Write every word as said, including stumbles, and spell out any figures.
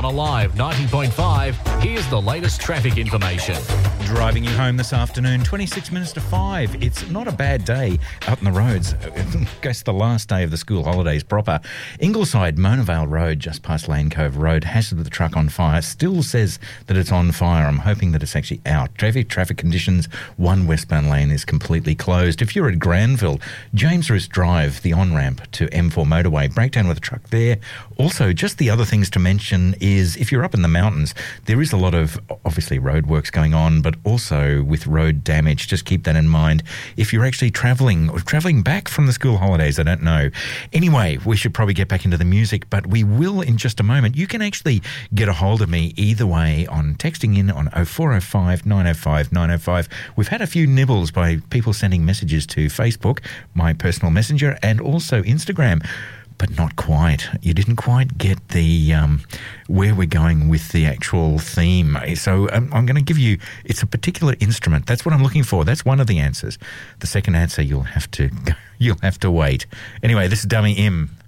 On Alive ninety point five, here's the latest traffic information. Driving you home this afternoon, twenty-six minutes to five. It's not a bad day out in the roads. I guess the last day of the school holidays proper. Ingleside, Mona Vale Road, just past Lane Cove Road, hazard of the truck on fire. Still says that it's on fire. I'm hoping that it's actually out. Traffic, traffic conditions, one westbound lane is completely closed. If you're at Granville, James Roos Drive, the on-ramp to M four motorway, breakdown with a truck there. Also, just the other things to mention is if you're up in the mountains, there is a lot of, obviously, road works going on, but also with road damage. Just keep that in mind. If you're actually travelling or travelling back from the school holidays, I don't know. Anyway, we should probably get back into the music, but we will in just a moment. You can actually get a hold of me either way on texting in on oh four oh five, nine oh five, nine oh five. We've had a few nibbles by people sending messages to Facebook, my personal messenger, and also Instagram. But not quite. You didn't quite get the um, where we're going with the actual theme. So um, I'm going to give you, it's a particular instrument. That's what I'm looking for. That's one of the answers. The second answer, you'll have to you'll have to wait. Anyway, this is Dummy M.